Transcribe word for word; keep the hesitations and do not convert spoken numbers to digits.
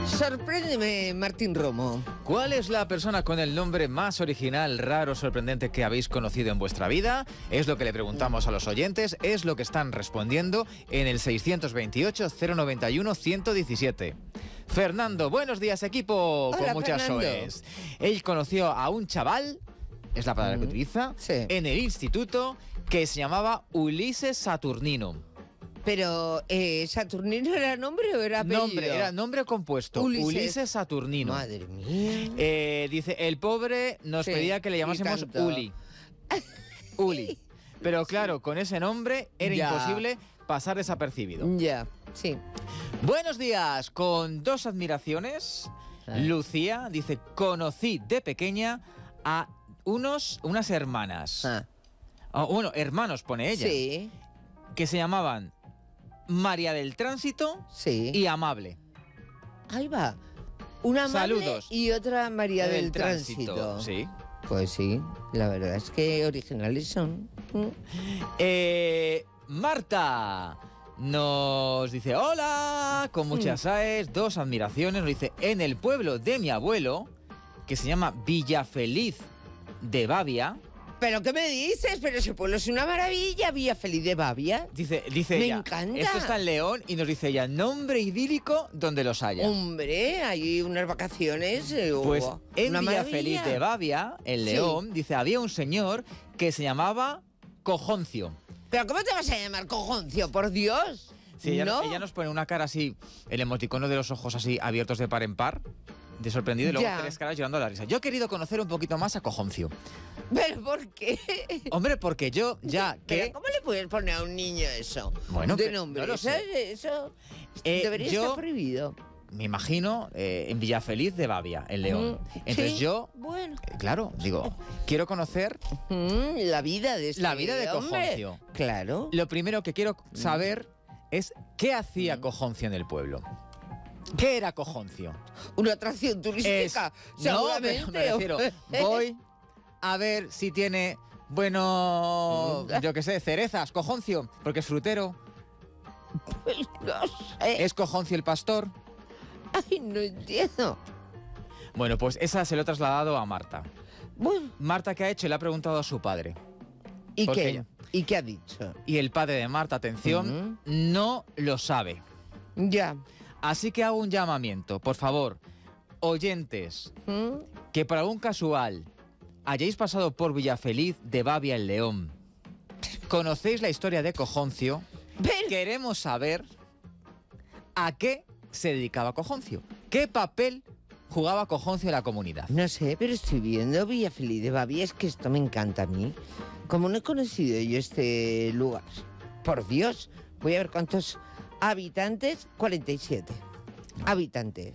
Sorpréndeme, Martín Romo. ¿Cuál es la persona con el nombre más original, raro, sorprendente que habéis conocido en vuestra vida? Es lo que le preguntamos a los oyentes, es lo que están respondiendo en el seiscientos veintiocho, cero noventa y uno, ciento diecisiete. Fernando, buenos días, equipo. Hola, con muchas Fernando. soes. Él conoció a un chaval, es la palabra que utiliza, Sí. en el instituto que se llamaba Ulises Saturnino. Pero, eh, ¿Saturnino era nombre o era apellido? Nombre, era nombre compuesto, Ulises. Ulises, Saturnino. Madre mía. Eh, dice, el pobre nos Sí, pedía que le y llamásemos tanto. Uli. Uli. Pero claro, con ese nombre era Ya. imposible pasar desapercibido. Ya, sí. Buenos días, con dos admiraciones. Ah. Lucía dice, conocí de pequeña a unos, unas hermanas. Ah, Ah, bueno, hermanos pone ella. sí, Que se llamaban María del Tránsito sí. y Amable. Ahí va. Una Amable Saludos. y otra María del, Tránsito. Tránsito. Sí. Pues sí, la verdad es que originales son. Mm. Eh, Marta nos dice, hola, con muchas aes, dos admiraciones. Nos dice, en el pueblo de mi abuelo, que se llama Villafeliz de Bavia, ¿Pero qué me dices? Pero ese pueblo es una maravilla, Villa Feliz de Bavia. dice, dice Me ella, encanta. esto está en León, y nos dice ella, nombre idílico donde los haya. Hombre, hay unas vacaciones. eh, Pues oh, en una Villafeliz maravilla. de Bavia, en León, dice, había un señor que se llamaba Cojoncio. ¿Pero cómo te vas a llamar Cojoncio? Por Dios. Sí, ella, no. ella nos pone una cara así, el emoticono de los ojos así abiertos de par en par, de sorprendido, y luego Ya. tres caras llorando a la risa. Yo he querido conocer un poquito más a Cojoncio. ¿Pero por qué? Hombre, porque yo ya ¿Pero que... cómo le puedes poner a un niño eso? Bueno, de que- nombre. no lo Eso, sé. eso Eh, debería yo- estar prohibido. Me imagino eh, en Villafeliz de Bavia, en León. Mm, Entonces sí, yo, Bueno. eh, claro, digo, quiero conocer... Mm, la vida de este La vida de hombre. Cojoncio. Claro. Lo primero que quiero saber es qué hacía Cojoncio en el pueblo. ¿Qué era Cojoncio? Una atracción Es- turística, no, seguramente. pero me refiero, voy a ver si tiene, bueno, yo qué sé, cerezas, Cojoncio, porque es frutero. No sé. ¿Es Cojoncio el pastor? Ay, no entiendo. Bueno, pues esa se lo he trasladado a Marta. Bueno, Marta, ¿qué ha hecho? Le ha preguntado a su padre. ¿y Porque qué? ella- ¿Y qué ha dicho? Y el padre de Marta, atención, no lo sabe. Ya. Así que hago un llamamiento. Por favor, oyentes, ¿Mm? que por algún casual hayáis pasado por Villafeliz de Bavia en León, conocéis la historia de Cojoncio, Pero- queremos saber a qué se dedicaba Cojoncio. ¿Qué papel jugaba Cojoncio en la comunidad? No sé, pero estoy viendo Villa Feliz de Bavia. Es que esto me encanta a mí. Como no he conocido yo este lugar, por Dios, voy a ver cuántos habitantes. cuarenta y siete habitantes.